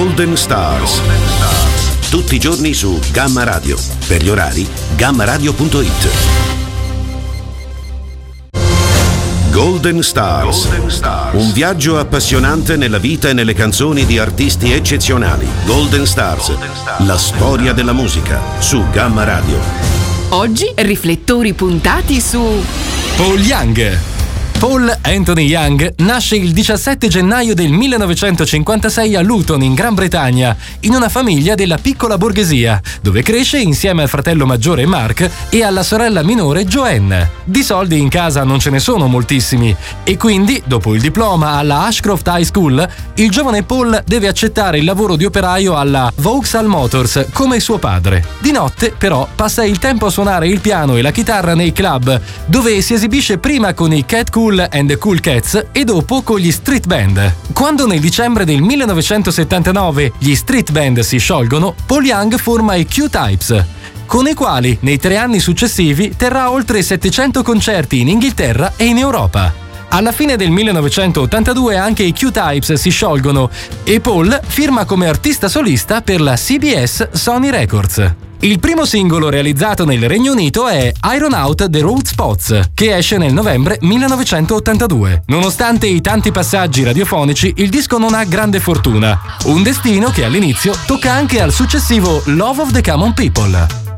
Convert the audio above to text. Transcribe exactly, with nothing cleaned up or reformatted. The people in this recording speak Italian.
Golden Stars. Tutti i giorni su Gamma Radio. Per gli orari, gamma radio punto it. Golden Stars. Golden Stars. Un viaggio appassionante nella vita e nelle canzoni di artisti eccezionali. Golden Stars. Golden Stars. La storia della musica su Gamma Radio. Oggi riflettori puntati su Paul Young. Paul Anthony Young nasce il diciassette gennaio del millenovecentocinquantasei a Luton, in Gran Bretagna, in una famiglia della piccola borghesia, dove cresce insieme al fratello maggiore Mark e alla sorella minore Joanne. Di soldi in casa non ce ne sono moltissimi e quindi, dopo il diploma alla Ashcroft High School, il giovane Paul deve accettare il lavoro di operaio alla Vauxhall Motors come suo padre. Di notte, però, passa il tempo a suonare il piano e la chitarra nei club, dove si esibisce prima con i Cat Cool and the Cool Cats e dopo con gli Street Band. Quando nel dicembre del millenovecentosettantanove gli Street Band si sciolgono, Paul Young forma i Q-Types, con i quali nei tre anni successivi terrà oltre settecento concerti in Inghilterra e in Europa. Alla fine del millenovecentottantadue anche i Q-Types si sciolgono e Paul firma come artista solista per la C B S Sony Records. Il primo singolo realizzato nel Regno Unito è Iron Out the Road Spots, che esce nel novembre millenovecentottantadue. Nonostante i tanti passaggi radiofonici, il disco non ha grande fortuna, un destino che all'inizio tocca anche al successivo Love of the Common People.